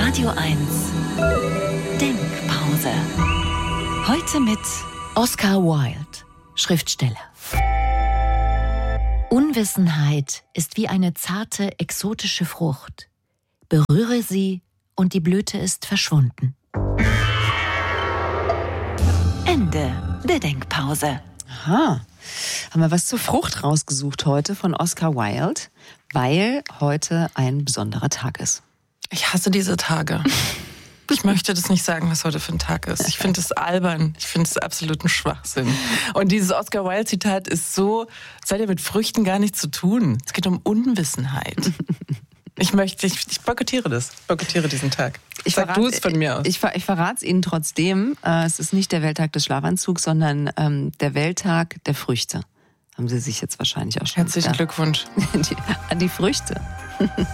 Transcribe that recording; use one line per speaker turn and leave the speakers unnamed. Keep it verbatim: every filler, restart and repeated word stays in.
Radio eins Denkpause. Heute mit Oscar Wilde, Schriftsteller. Unwissenheit ist wie eine zarte, exotische Frucht. Berühre sie und die Blüte ist verschwunden. Ende der Denkpause.
Aha. Haben wir was zur Frucht rausgesucht heute von Oscar Wilde, weil heute ein besonderer Tag ist.
Ich hasse diese Tage. Ich möchte das nicht sagen, was heute für ein Tag ist. Ich finde es albern. Ich finde es absoluten Schwachsinn. Und dieses Oscar Wilde-Zitat ist so, es hat ja mit Früchten gar nichts zu tun. Es geht um Unwissenheit. Ich möchte, ich, ich boykottiere das. Ich boykottiere diesen Tag.
Ich
Sag
verrate,
du es von mir aus.
Ich, ich verrate es Ihnen trotzdem. Es ist nicht der Welttag des Schlafanzugs, sondern ähm, der Welttag der Früchte. Haben Sie sich jetzt wahrscheinlich auch schon...
Herzlichen Glückwunsch.
Die, an die Früchte.